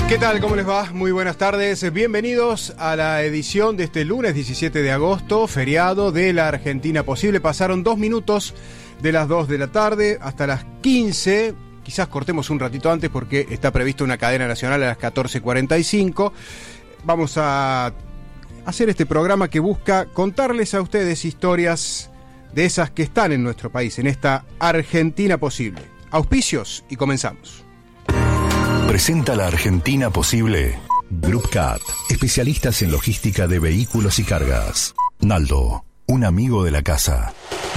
¿Qué tal? ¿Cómo les va? Muy buenas tardes. Bienvenidos a la edición de este lunes 17 de agosto, feriado de la Argentina Posible. Pasaron 2 minutos de las 2 de la tarde hasta las 15. Quizás cortemos un ratito antes porque está prevista una cadena nacional a las 14:45. Vamos a hacer este programa que busca contarles a ustedes historias de esas que están en nuestro país, en esta Argentina Posible. Auspicios y comenzamos. Presenta la Argentina Posible. Group Cat, especialistas en logística de vehículos y cargas. Naldo, un amigo de la casa.